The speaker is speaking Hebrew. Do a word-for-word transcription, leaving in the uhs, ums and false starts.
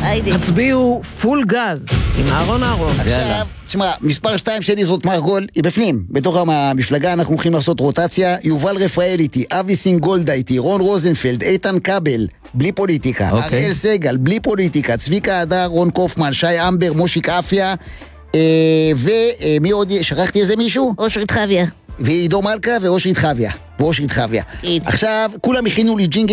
היידי. הצביעו פול גז עם אהרון אהרון. עכשיו, תשמע, מספר שתיים שלי זאת מרגול, היא בפנים. בתוך המפלגה אנחנו הולכים לעשות רוטציה. יובל רפאל איתי, אבי סינגולדה איתי, רון רוזנפלד, איתן קבל, בלי פוליטיקה. אוקיי. אריאל סגל, בלי פוליטיקה. צביקה הדר, רון קופמן, שי אמבר, מושיק אפיה. אה, ומי עוד? שכחתי איזה מישהו? אושרית חוויה. ועידו מלכה ואושרית חוויה. ואושרית חוויה. עכשיו, כולם הכינו לי ג'ינגל.